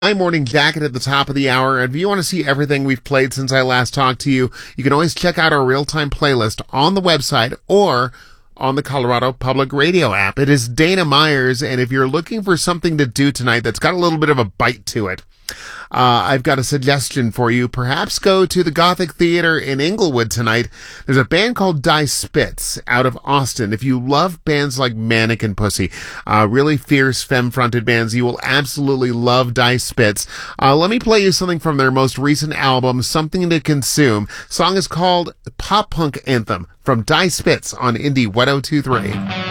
My morning jacket at the top of the hour. And if you want to see everything we've played since I last talked to you, you can always check out our real-time playlist on the website or on the Colorado Public Radio app. It is Dana Myers, and if you're looking for something to do tonight that's got a little bit of a bite to it, I've got a suggestion for you. Perhaps go to the Gothic Theater in Inglewood tonight. There's a band called Die Spitz out of Austin. If you love bands like Manic and Pussy, really fierce femme-fronted bands, you will absolutely love Die Spitz. Let me play you something from their most recent album, Something to Consume. The song is called Pop Punk Anthem from Die Spitz on Indie 1023.